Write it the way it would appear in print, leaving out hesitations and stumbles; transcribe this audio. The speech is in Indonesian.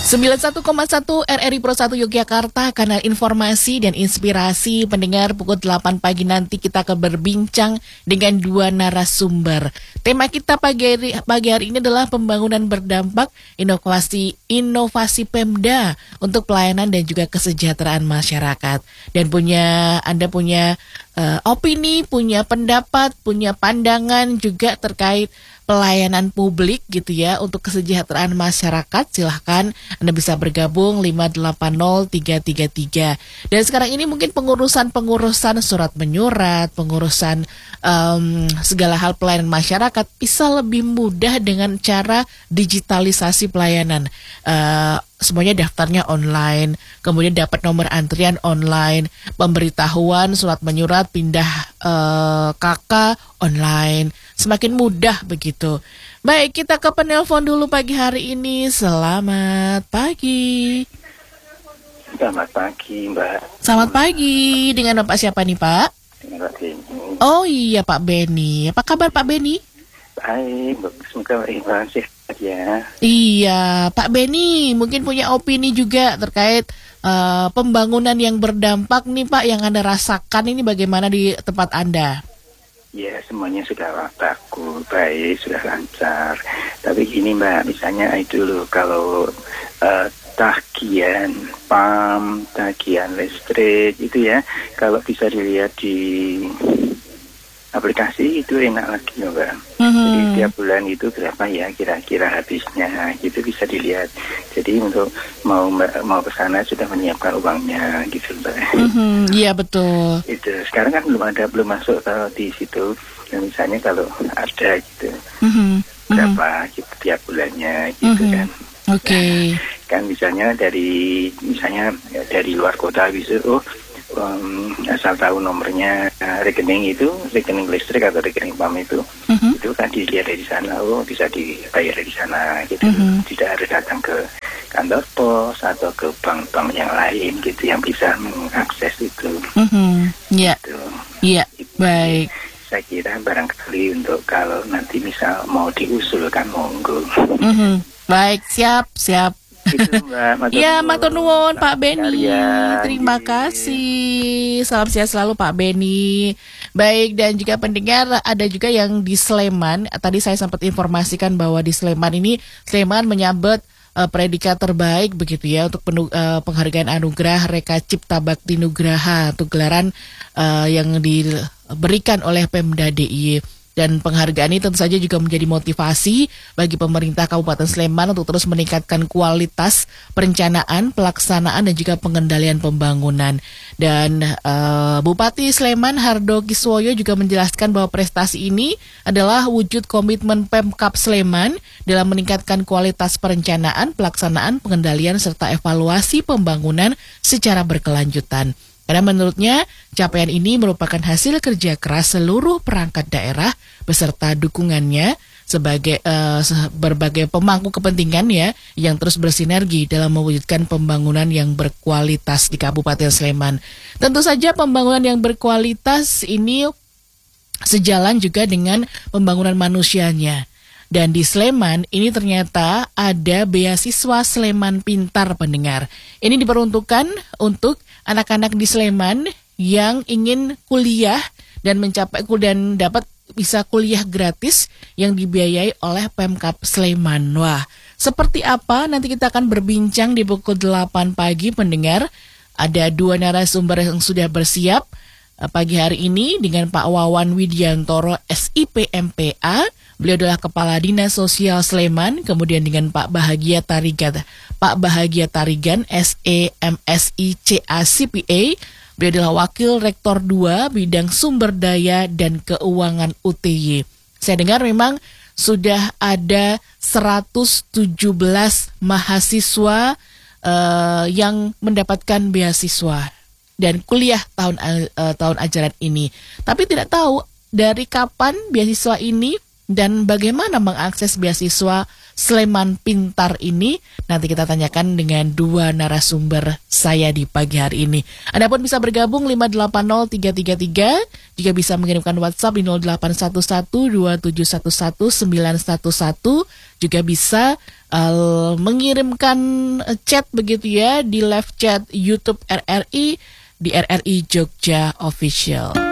91,1 RRI Pro 1 Yogyakarta, kanal informasi dan inspirasi pendengar. Pukul 8 pagi nanti kita akan berbincang dengan dua narasumber. Tema kita pagi hari ini adalah pembangunan berdampak, inovasi Pemda untuk pelayanan dan juga kesejahteraan masyarakat. Dan Anda punya opini, punya pendapat, punya pandangan juga terkait pelayanan publik gitu ya untuk kesejahteraan masyarakat, silahkan Anda bisa bergabung 580-333. Dan sekarang ini mungkin pengurusan surat menyurat, pengurusan segala hal pelayanan masyarakat bisa lebih mudah dengan cara digitalisasi pelayanan. Semuanya daftarnya online, kemudian dapat nomor antrian online, pemberitahuan surat menyurat pindah KK online, semakin mudah begitu. Baik, kita ke penelpon dulu pagi hari ini. Selamat pagi. Selamat pagi, Mbak. Selamat pagi. Dengan Bapak siapa nih, Pak? Dengan Pak Beni. Oh iya, Pak Beni. Apa kabar Pak Beni? Baik, semoga Ibu sehat ya. Iya, Pak Beni mungkin punya opini juga terkait pembangunan yang berdampak nih Pak, yang Anda rasakan ini bagaimana di tempat Anda? Ya, semuanya sudah bagus, baik, sudah lancar. Tapi gini Mbak, misalnya itu loh, kalau tagihan PAM, tagihan listrik itu ya, kalau bisa dilihat di aplikasi itu enak lagi ya Mbak. Jadi tiap bulan itu berapa ya kira-kira habisnya, gitu bisa dilihat. Jadi untuk mau ke sana sudah menyiapkan uangnya gitu Mbak. Iya betul. Itu sekarang kan belum masuk di situ. Dan misalnya kalau ada gitu berapa gitu tiap bulannya gitu kan. Oke. Kan misalnya dari luar kota bisa asal tahu nomornya rekening listrik atau rekening PAM itu kan dilihat dari sana, bisa dibayar dari sana gitu. Tidak harus datang ke kantor pos atau ke bank-bank yang lain gitu yang bisa mengakses itu. Iya. Iya, baik. Saya kira barangkali untuk kalau nanti misal mau diusulkan monggo. Baik, siap. Gitu, Mbak. Ya, matur nuwun Pak Beni. Terima gitu. kasih. Salam sehat selalu Pak Beni. Baik, dan juga pendengar ada juga yang di Sleman. Tadi saya sempat informasikan bahwa di Sleman menyambut predikat terbaik begitu ya untuk penghargaan anugerah Reka Cipta Bakti Nugraha untuk gelaran yang diberikan oleh Pemda DIY. Dan penghargaan ini tentu saja juga menjadi motivasi bagi pemerintah Kabupaten Sleman untuk terus meningkatkan kualitas perencanaan, pelaksanaan, dan juga pengendalian pembangunan. Dan Bupati Sleman Hardo Kiswoyo juga menjelaskan bahwa prestasi ini adalah wujud komitmen Pemkab Sleman dalam meningkatkan kualitas perencanaan, pelaksanaan, pengendalian, serta evaluasi pembangunan secara berkelanjutan. Karena menurutnya capaian ini merupakan hasil kerja keras seluruh perangkat daerah beserta dukungannya sebagai berbagai pemangku kepentingan ya yang terus bersinergi dalam mewujudkan pembangunan yang berkualitas di Kabupaten Sleman. Tentu saja pembangunan yang berkualitas ini sejalan juga dengan pembangunan manusianya. Dan di Sleman ini ternyata ada beasiswa Sleman Pintar pendengar. Ini diperuntukkan untuk anak-anak di Sleman yang ingin kuliah dan dapat bisa kuliah gratis yang dibiayai oleh Pemkab Sleman. Wah, seperti apa? Nanti kita akan berbincang di pukul 8 pagi pendengar. Ada dua narasumber yang sudah bersiap pagi hari ini dengan Pak Wawan Widiantoro SIP MPA. Beliau adalah Kepala Dinas Sosial Sleman, kemudian dengan Pak Bahagia Tarigan SEMSI CA CPA. Beliau adalah Wakil Rektor 2 Bidang Sumber Daya dan Keuangan UTY. Saya dengar memang sudah ada 117 mahasiswa yang mendapatkan beasiswa dan kuliah tahun ajaran ini. Tapi tidak tahu dari kapan beasiswa ini dan bagaimana mengakses beasiswa Sleman Pintar ini nanti kita tanyakan dengan dua narasumber saya di pagi hari ini. Anda pun bisa bergabung 580-333, juga bisa mengirimkan WhatsApp di 0811-2711-911, juga bisa mengirimkan chat begitu ya di live chat YouTube RRI di RRI Jogja Official.